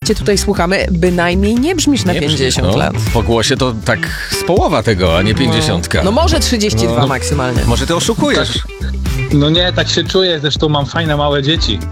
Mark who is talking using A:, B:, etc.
A: cię tutaj słuchamy, bynajmniej nie brzmisz na 50 lat.
B: Po głosie to tak z połowa tego, a nie 50.
A: No może 32 maksymalnie.
B: Może ty oszukujesz.
C: No nie, tak się czuję, zresztą mam fajne małe dzieci.